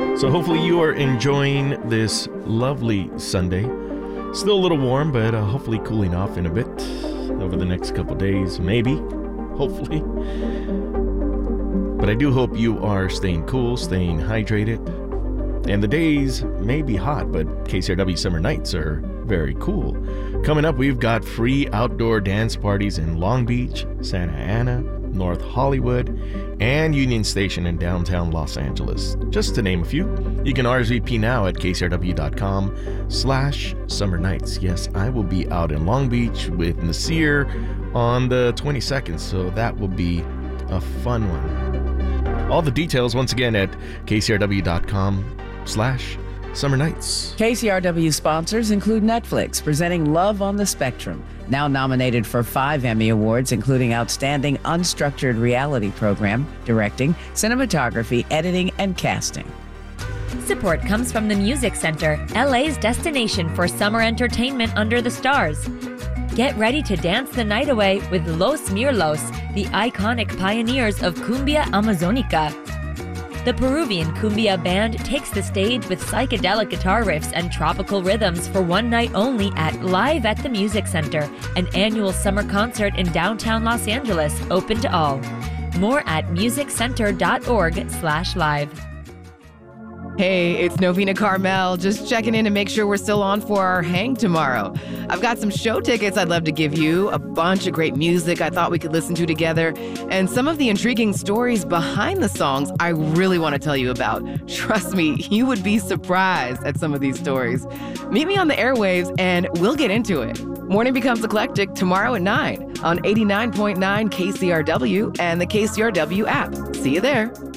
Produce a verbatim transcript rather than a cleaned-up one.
So hopefully you are enjoying this lovely Sunday. Still a little warm, but uh, hopefully cooling off in a bit over the next couple days, maybe, hopefully. But I do hope you are staying cool, staying hydrated. And the days may be hot, but K C R W summer nights are very cool. Coming up, we've got free outdoor dance parties in Long Beach, Santa Ana, North Hollywood, and Union Station in downtown Los Angeles, just to name a few. You can R S V P now at kcrw.com slash summer nights. Yes, I will be out in Long Beach with Nasir on the twenty-second, so that will be a fun one. All the details, once again, at kcrw.com slash summer nights. K C R W sponsors include Netflix, presenting Love on the Spectrum, now nominated for five Emmy Awards, including Outstanding Unstructured Reality Program, Directing, Cinematography, Editing, and Casting. Support comes from the Music Center, L A's destination for summer entertainment under the stars. Get ready to dance the night away with Los Mirlos, the iconic pioneers of Cumbia Amazonica. The Peruvian cumbia band takes the stage with psychedelic guitar riffs and tropical rhythms for one night only at Live at the Music Center, an annual summer concert in downtown Los Angeles, open to all. More at musiccenter.org slash live. Hey, it's Novena Carmel, just checking in to make sure we're still on for our hang tomorrow. I've got some show tickets I'd love to give you, a bunch of great music I thought we could listen to together, and some of the intriguing stories behind the songs I really want to tell you about. Trust me, you would be surprised at some of these stories. Meet me on the airwaves and we'll get into it. Morning Becomes Eclectic tomorrow at nine on eighty-nine point nine K C R W and the K C R W app. See you there.